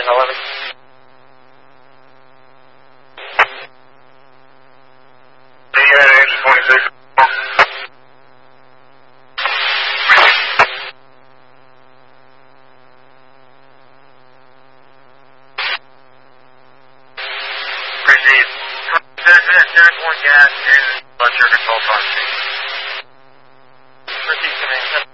11. engine 26. Appreciate it. There's one gas and let your control process. Proceed to maintain.